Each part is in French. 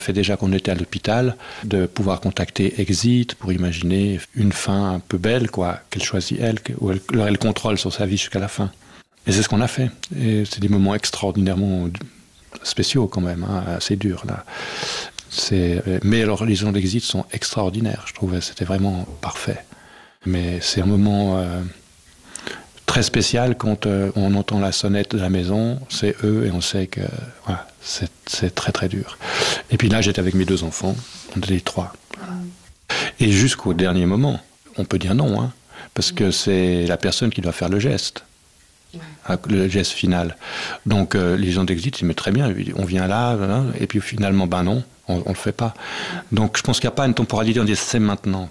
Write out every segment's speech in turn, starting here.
Fait déjà qu'on était à l'hôpital, de pouvoir contacter Exit pour imaginer une fin un peu belle, quoi, qu'elle choisit elle, où elle contrôle sur sa vie jusqu'à la fin. Et c'est ce qu'on a fait. Et c'est des moments extraordinairement spéciaux quand même, hein, assez durs là. Mais alors les gens d'Exit sont extraordinaires, je trouvais, c'était vraiment parfait. Mais c'est un moment très spécial quand on entend la sonnette de la maison, c'est eux et on sait que voilà, c'est très très dur. Et puis là j'étais avec mes 2 enfants, on était les 3. Et jusqu'au dernier moment, on peut dire non, hein, parce que c'est la personne qui doit faire le geste. Le geste final. Donc les gens d'Exit, ils mettent très bien, on vient là, et puis finalement, ben non, on le fait pas. Donc je pense qu'il n'y a pas une temporalité, on dit c'est maintenant,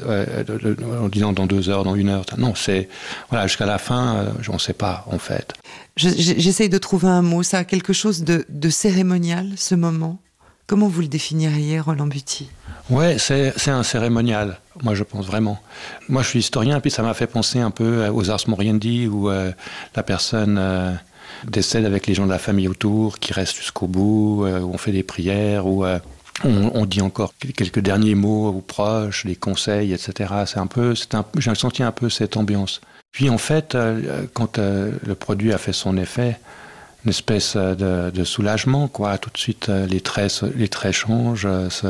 en disant dans 2 heures, dans 1 heure. Non, c'est voilà, jusqu'à la fin, on ne sait pas en fait. J'essaye de trouver un mot, ça a quelque chose de cérémonial, ce moment. Comment vous le définiriez, Roland Buty ? Ouais, c'est un cérémonial, moi je pense vraiment. Moi je suis historien, puis ça m'a fait penser un peu aux Ars Moriendi, où la personne décède avec les gens de la famille autour, qui restent jusqu'au bout, où on fait des prières, où on dit encore quelques derniers mots aux proches, des conseils, etc. J'ai senti un peu cette ambiance. Puis en fait, quand le produit a fait son effet, une espèce de soulagement, quoi. Tout de suite, les traits changent.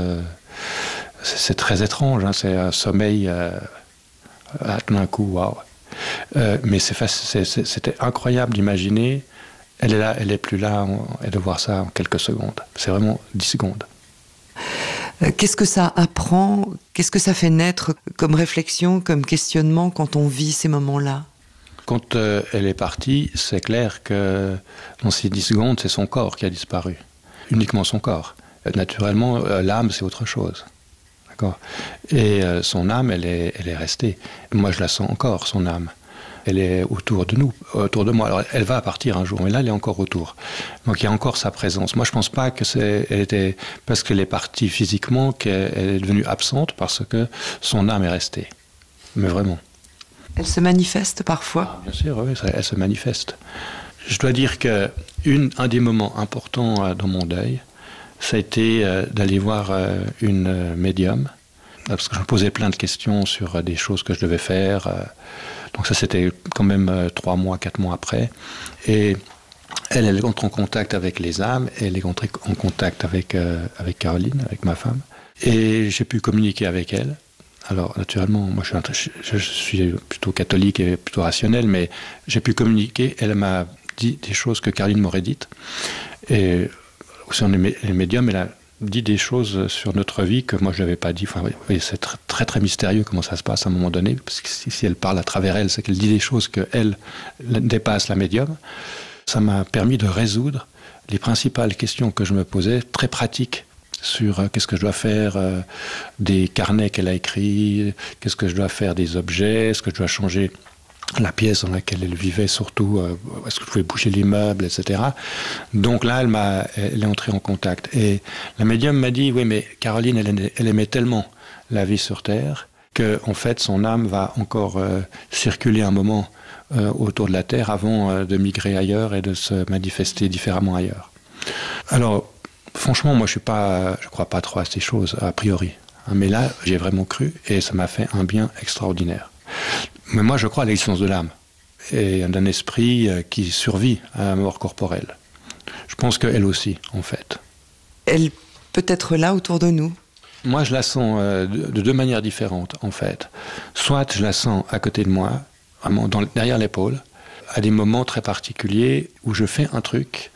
C'est très étrange, hein, c'est un sommeil tout d'un coup, waouh. Mais c'était incroyable d'imaginer, elle est là, elle n'est plus là, et de voir ça en quelques secondes. C'est vraiment 10 secondes. Qu'est-ce que ça apprend ? Qu'est-ce que ça fait naître comme réflexion, comme questionnement quand on vit ces moments-là ? Quand elle est partie, c'est clair que dans ces 10 secondes, c'est son corps qui a disparu. Uniquement son corps. Naturellement, l'âme, c'est autre chose. D'accord ? Et son âme, elle est restée. Moi, je la sens encore, son âme. Elle est autour de nous, autour de moi. Alors, elle va partir un jour, mais là, elle est encore autour. Donc, il y a encore sa présence. Moi, je ne pense pas que elle était parce qu'elle est partie physiquement qu'elle est devenue absente, parce que son âme est restée. Mais vraiment. Elle se manifeste parfois ? Ah, bien sûr, oui, elle se manifeste. Je dois dire qu'un des moments importants dans mon deuil, ça a été d'aller voir une médium, parce que je me posais plein de questions sur des choses que je devais faire. Donc ça, c'était quand même 3 mois, 4 mois après. Et elle entre en contact avec les âmes, et elle est entrée en contact avec Caroline, avec ma femme. Et j'ai pu communiquer avec elle. Alors, naturellement, moi, je suis plutôt catholique et plutôt rationnel, mais j'ai pu communiquer. Elle m'a dit des choses que Caroline m'aurait dites. Et aussi, on est les médiums, elle a dit des choses sur notre vie que moi, je n'avais pas dit. Enfin, oui, c'est très, très mystérieux comment ça se passe à un moment donné, parce que si elle parle à travers elle, c'est qu'elle dit des choses qu'elle dépasse la médium. Ça m'a permis de résoudre les principales questions que je me posais, très pratiques, sur qu'est-ce que je dois faire des carnets qu'elle a écrits, qu'est-ce que je dois faire des objets, est-ce que je dois changer la pièce dans laquelle elle vivait, surtout est-ce que je pouvais bouger les meubles, etc. Donc là, elle est entrée en contact. Et la médium m'a dit, oui, mais Caroline, elle aimait tellement la vie sur Terre qu'en fait, son âme va encore circuler un moment autour de la Terre avant de migrer ailleurs et de se manifester différemment ailleurs. Alors, franchement, moi, je crois pas trop à ces choses, a priori. Mais là, j'ai vraiment cru, et ça m'a fait un bien extraordinaire. Mais moi, je crois à l'existence de l'âme, et d'un esprit qui survit à la mort corporelle. Je pense qu'elle aussi, en fait. Elle peut être là, autour de nous ? Moi, je la sens de 2 manières différentes, en fait. Soit je la sens à côté de moi, vraiment derrière l'épaule, à des moments très particuliers où je fais un truc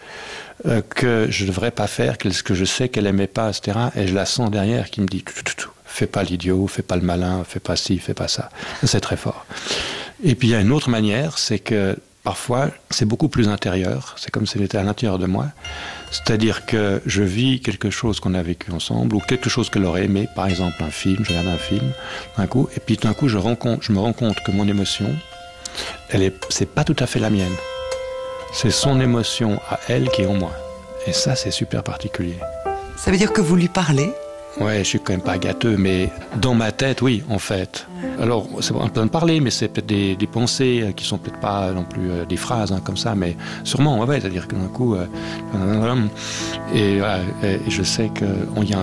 que je ne devrais pas faire, que je sais qu'elle n'aimait pas, etc. Et je la sens derrière qui me dit « fais pas l'idiot, fais pas le malin, fais pas ci, fais pas ça ». C'est très fort. Et puis il y a une autre manière, c'est que parfois c'est beaucoup plus intérieur, c'est comme si elle était à l'intérieur de moi. C'est-à-dire que je vis quelque chose qu'on a vécu ensemble, ou quelque chose qu'elle aurait aimé, par exemple un film, je regarde un film, d'un coup, et puis d'un coup je me rends compte que mon émotion, c'est pas tout à fait la mienne. C'est son émotion à elle qui est en moi. Et ça, c'est super particulier. Ça veut dire que vous lui parlez ? Ouais, je suis quand même pas gâteux, mais dans ma tête, oui, en fait. Alors, c'est un peu de parler, mais c'est peut-être des pensées qui sont peut-être pas non plus des phrases comme ça, mais sûrement, ouais, c'est-à-dire que d'un coup, et, voilà, et je sais qu'il y a